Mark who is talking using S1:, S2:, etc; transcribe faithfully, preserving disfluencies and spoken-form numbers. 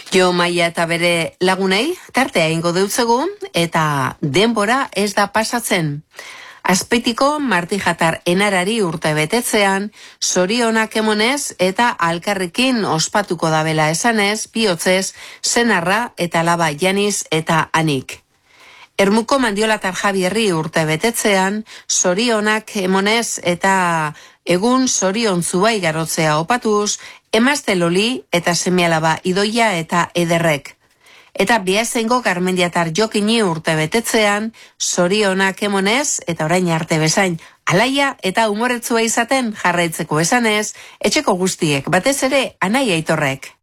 S1: Jo Maia eta bere lagunei tartea ingo deutzegu eta denbora ez da pasatzen. Azpeitiko Martijatar enarari urte betetzean, zorionak emonez eta alkarrekin ospatuko dabela esanez, bihotzez, senarra eta laba Janiz eta Anik. Ermuko Mandiolatar Javierri urte betetzean, zorionak emonez eta egun zorion zubai garotzea opatuz, emazte Loli eta semialaba Idoia eta Ederrek. Eta Biazengo Garmendiatar Jokini urte betetzean, zorionak emonez eta orain arte bezain, alaia eta umoretzua izaten jarraitzeko esanez, etxeko guztiek, batez ere Anai Aitorrek.